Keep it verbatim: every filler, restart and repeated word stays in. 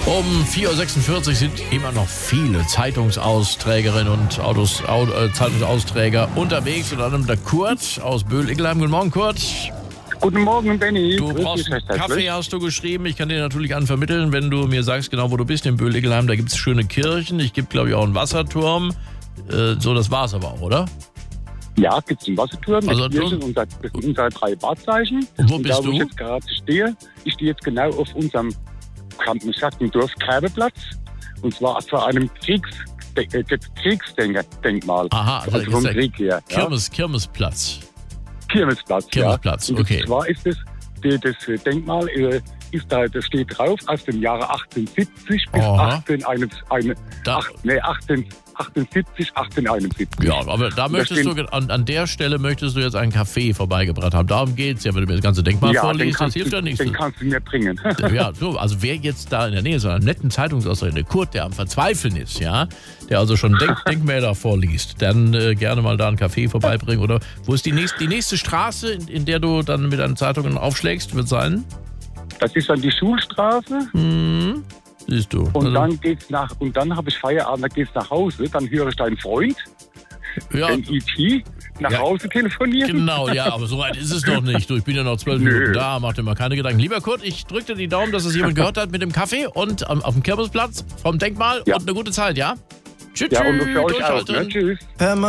Um vier Uhr sechsundvierzig sind immer noch viele Zeitungsausträgerinnen und Autos, Au, äh, Zeitungsausträger unterwegs. Unter anderem der Kurt aus Böhl-Ickelheim. Guten Morgen, Kurt. Guten Morgen, Benny. Du Grüß brauchst dich, einen recht Kaffee, herzlich. hast du geschrieben. Ich kann dir natürlich einen vermitteln, wenn du mir sagst, genau wo du bist, in Böhl-Ickelheim. Da gibt es schöne Kirchen. Ich gibt, glaube ich, auch einen Wasserturm. Äh, so, das war's aber auch, oder? Ja, gibt es einen Wasserturm, Also, also, Kirchen, unser, das sind unsere drei Wahrzeichen. Und wo bist da, wo du? ich jetzt gerade stehe, ich stehe jetzt genau auf unserem, kann man sagen, Dorfkerbeplatz. Und zwar vor einem Kriegs, äh, Kriegsdenkmal. Aha, also also vom ist der Krieg her. Ja. Kirmes, Kirmesplatz. Kirmesplatz, Kirmesplatz, ja. Und okay. zwar ist es, die, das Denkmal äh, ist da, das steht drauf, aus dem Jahre achtzehnhundertsiebzig bis Aha. achtzehnhunderteinundsiebzig. Da- Ach, nee, achtzehnhundertachtundsiebzig, achtzehnhunderteinundsiebzig. Ja, aber da möchtest stehen- du, an, an der Stelle möchtest du jetzt einen Kaffee vorbeigebracht haben. Darum geht's ja, wenn du mir das ganze Denkmal Ja, den vorliest, das kannst, hilft du, ja nichts. den kannst du mir bringen. Ja, so, also wer jetzt da in der Nähe so einem netten Zeitungsausträger, der Kurt, der am Verzweifeln ist, ja, der also schon Denk Denkmäler vorliest, dann äh, gerne mal da einen Kaffee vorbeibringen. Oder wo ist die nächste, die nächste Straße, in, in der du dann mit deinen Zeitungen aufschlägst, wird sein? Das ist dann die Schulstraße Hm, siehst du. und Also, dann geht's nach und dann habe ich Feierabend, dann geht's nach Hause, dann höre ich deinen Freund, ja, den E T, nach Ja, Hause telefonieren. genau, ja, aber so weit ist es noch nicht. Du, ich bin ja noch zwölf Nö. Minuten da, mach dir mal keine Gedanken. Lieber Kurt, ich drücke dir die Daumen, dass es jemand gehört hat mit dem Kaffee und am, auf dem Kirmesplatz vom Denkmal Ja. und eine gute Zeit, ja? Tschüss, Ja, und für euch auch. durchhalten. Ne? Tschüss.